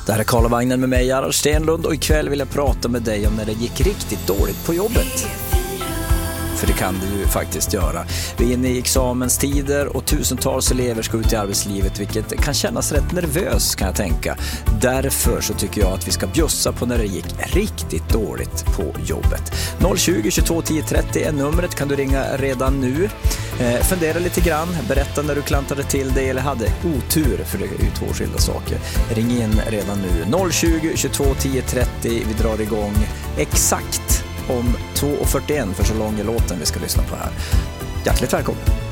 Det här är Karlavagnen med mig, Gerhard Stenlund, och ikväll vill jag prata med dig om när det gick riktigt dåligt på jobbet. För det kan det ju faktiskt göra. Vi är inne i examenstider och tusentals elever ska ut i arbetslivet, vilket kan kännas rätt nervös, kan jag tänka. Därför så tycker jag att vi ska bjussa på när det gick riktigt dåligt på jobbet. 020 22 10 30 är numret, kan du ringa redan nu. Fundera lite grann, berätta när du klantade till dig eller hade otur, för det är ju två skilda saker. Ring in redan nu. 020 22 10 30, vi drar igång exakt om 2:41, för så lång är låten vi ska lyssna på här. Hjärtligt välkommen!